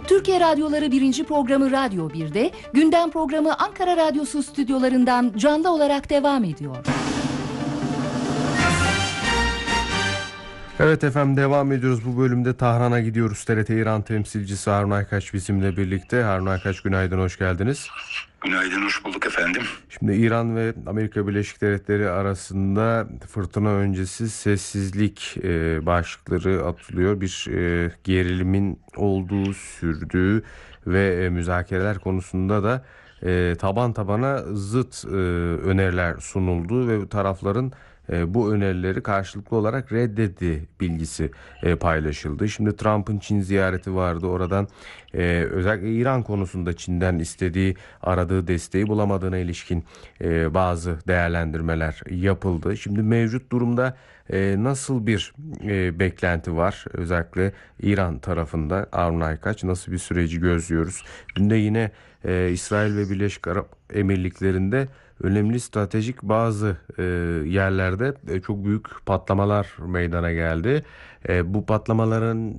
Türkiye Radyoları 1. programı Radyo 1'de, gündem programı Ankara Radyosu stüdyolarından canlı olarak devam ediyor. Evet efendim, devam ediyoruz. Bu bölümde Tahran'a gidiyoruz. TRT İran temsilcisi Harun Aykaç bizimle birlikte. Harun Aykaç, günaydın, hoş geldiniz. Günaydın, hoş bulduk efendim. Şimdi İran ve Amerika Birleşik Devletleri arasında fırtına öncesi sessizlik başlıkları atılıyor. Bir gerilimin olduğu, sürdüğü ve müzakereler konusunda da taban tabana zıt öneriler sunuldu ve tarafların bu önerileri karşılıklı olarak reddettiği bilgisi paylaşıldı. Şimdi Trump'ın Çin ziyareti vardı. Oradan özellikle İran konusunda Çin'den istediği, aradığı desteği bulamadığına ilişkin bazı değerlendirmeler yapıldı. Şimdi mevcut durumda nasıl bir beklenti var? Özellikle İran tarafında Harun Aykaç, nasıl bir süreci gözlüyoruz? Dün de yine İsrail ve Birleşik Arap Emirlikleri'nde önemli stratejik bazı yerlerde çok büyük patlamalar meydana geldi. Bu patlamaların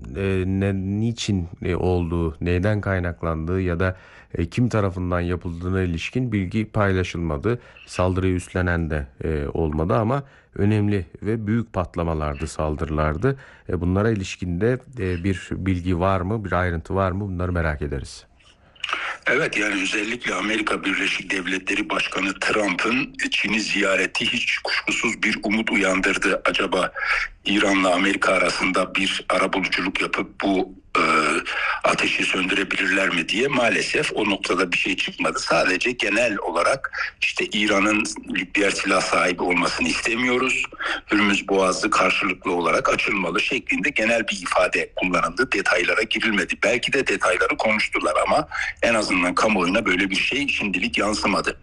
niçin olduğu, neyden kaynaklandığı ya da kim tarafından yapıldığına ilişkin bilgi paylaşılmadı. Saldırıyı üstlenen de olmadı ama önemli ve büyük patlamalardı, saldırılardı. Bunlara ilişkin de bir bilgi var mı, bir ayrıntı var mı? Bunları merak ederiz. Evet, yani özellikle Amerika Birleşik Devletleri Başkanı Trump'ın Çin'i ziyareti hiç kuşkusuz bir umut uyandırdı. Acaba İran'la Amerika arasında bir arabuluculuk yapıp bu ateşi söndürebilirler mi diye. Maalesef o noktada bir şey çıkmadı. Sadece genel olarak işte İran'ın nükleer silah sahibi olmasını istemiyoruz, Hürmüz Boğazı karşılıklı olarak açılmalı şeklinde genel bir ifade kullanıldı. Detaylara girilmedi. Belki de detayları konuştular ama en azından kamuoyuna böyle bir şey şimdilik yansımadı.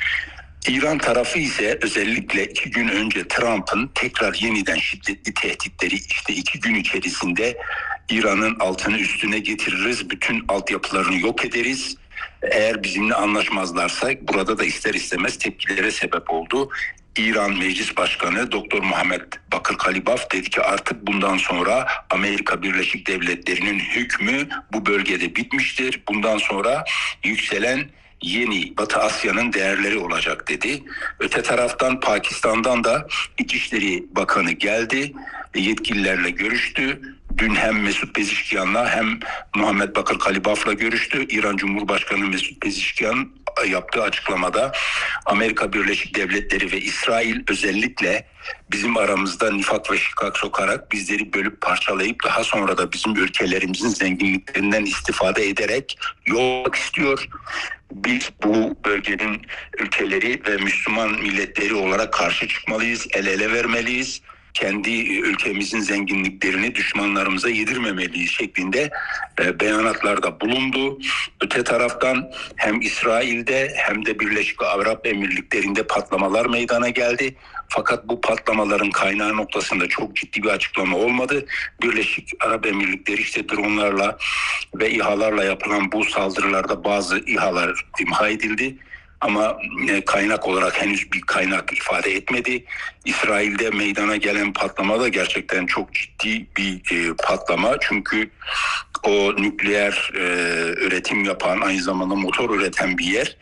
İran tarafı ise özellikle 2 gün önce Trump'ın tekrar yeniden şiddetli tehditleri, işte 2 gün içerisinde İran'ın altını üstüne getiririz, bütün altyapılarını yok ederiz, eğer bizimle anlaşmazlarsa burada da ister istemez tepkilere sebep oldu. İran Meclis Başkanı Dr. Muhammed Bakır Kalibaf dedi ki artık bundan sonra Amerika Birleşik Devletleri'nin hükmü bu bölgede bitmiştir. Bundan sonra yükselen yeni Batı Asya'nın değerleri olacak dedi. Öte taraftan Pakistan'dan da İçişleri Bakanı geldi, yetkililerle görüştü. Dün hem Mesut Pezişkian'la hem Muhammed Bakır Kalibaf'la görüştü. İran Cumhurbaşkanı Mesut Pezişkian yaptığı açıklamada Amerika Birleşik Devletleri ve İsrail özellikle bizim aramızda nifak ve şikak sokarak bizleri bölüp parçalayıp daha sonra da bizim ülkelerimizin zenginliklerinden istifade ederek yolmak istiyor. Biz bu bölgenin ülkeleri ve Müslüman milletleri olarak karşı çıkmalıyız, el ele vermeliyiz. Kendi ülkemizin zenginliklerini düşmanlarımıza yedirmemeliyiz şeklinde beyanatlarda bulundu. Öte taraftan hem İsrail'de hem de Birleşik Arap Emirlikleri'nde patlamalar meydana geldi. Fakat bu patlamaların kaynağı noktasında çok ciddi bir açıklama olmadı. Birleşik Arap Emirlikleri işte dronlarla ve İHA'larla yapılan bu saldırılarda bazı İHA'lar imha edildi. Ama kaynak olarak henüz bir kaynak ifade etmedi. İsrail'de meydana gelen patlama da gerçekten çok ciddi bir patlama. Çünkü o nükleer üretim yapan, aynı zamanda motor üreten bir yer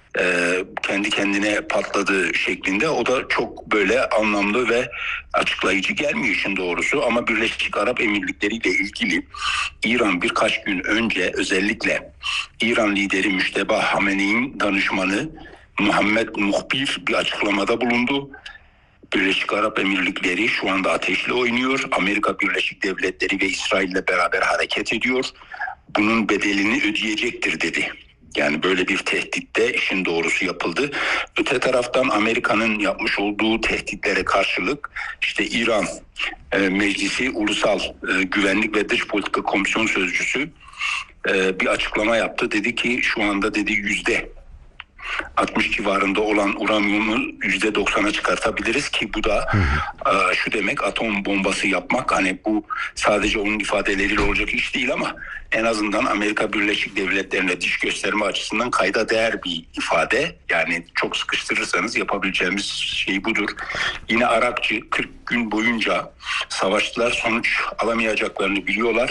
kendi kendine patladığı şeklinde. O da çok böyle anlamlı ve açıklayıcı gelmiyor işin doğrusu. Ama Birleşik Arap Emirlikleri ile ilgili İran birkaç gün önce özellikle İran lideri Müşteba Hamenei'nin danışmanı Muhammed Muhbir bir açıklamada bulundu. Birleşik Arap Emirlikleri şu anda ateşle oynuyor. Amerika Birleşik Devletleri ve İsrail ile beraber hareket ediyor. Bunun bedelini ödeyecektir dedi. Yani böyle bir tehditte işin doğrusu yapıldı. Öte taraftan Amerika'nın yapmış olduğu tehditlere karşılık işte İran Meclisi Ulusal Güvenlik ve Dış Politika Komisyon Sözcüsü bir açıklama yaptı. Dedi ki şu anda dedi %60 civarında olan uranyumu %90'a çıkartabiliriz ki bu da şu demek, atom bombası yapmak. Hani bu sadece onun ifadeleriyle olacak iş değil ama en azından Amerika Birleşik Devletleri'ne diş gösterme açısından kayda değer bir ifade. Yani çok sıkıştırırsanız yapabileceğimiz şey budur. Yine Arakçı 40 gün boyunca savaştılar, sonuç alamayacaklarını biliyorlar.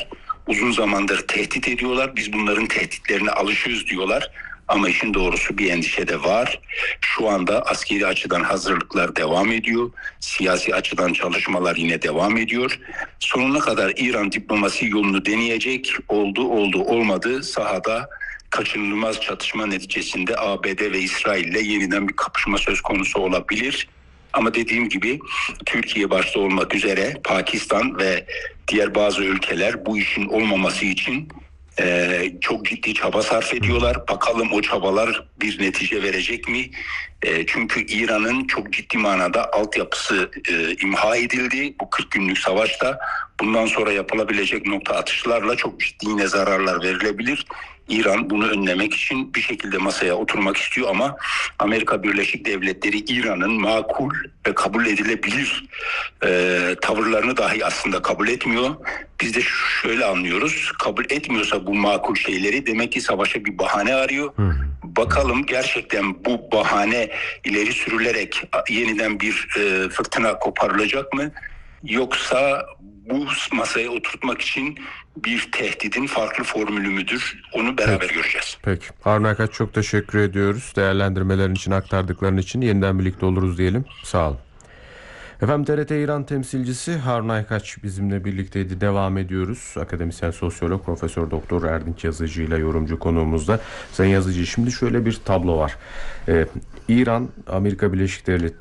uzun zamandır tehdit ediyorlar. Biz bunların tehditlerine alışıyoruz diyorlar. Ama işin doğrusu bir endişe de var. Şu anda askeri açıdan hazırlıklar devam ediyor. Siyasi açıdan çalışmalar yine devam ediyor. Sonuna kadar İran diplomasi yolunu deneyecek. Oldu olmadı sahada kaçınılmaz çatışma neticesinde ABD ve İsrail ile yeniden bir kapışma söz konusu olabilir. Ama dediğim gibi Türkiye başta olmak üzere Pakistan ve diğer bazı ülkeler bu işin olmaması için çok ciddi çaba sarf ediyorlar. Bakalım o çabalar bir netice verecek mi? Çünkü İran'ın çok ciddi manada altyapısı imha edildi bu 40 günlük savaşta. Bundan sonra yapılabilecek nokta atışlarla çok ciddi yine zararlar verilebilir. İran bunu önlemek için bir şekilde masaya oturmak istiyor ama Amerika Birleşik Devletleri İran'ın makul ve kabul edilebilir tavırlarını dahi aslında kabul etmiyor. Biz de şöyle anlıyoruz, kabul etmiyorsa bu makul şeyleri demek ki savaşa bir bahane arıyor. Bakalım gerçekten bu bahane ileri sürülerek yeniden bir fırtına koparılacak mı? Yoksa bu masaya oturtmak için bir tehdidin farklı formülü müdür? Onu beraber göreceğiz. Peki. Harun Aykaç, çok teşekkür ediyoruz. Değerlendirmelerin için, aktardıkların için yeniden birlikte oluruz diyelim. Sağ olun. Efendim, TRT İran temsilcisi Harun Aykaç bizimle birlikteydi. Devam ediyoruz. Akademisyen sosyolog Profesör Doktor Erdinç Yazıcı ile yorumcu konuğumuzda. Sayın Yazıcı, şimdi şöyle bir tablo var. İran, Amerika Birleşik Devletleri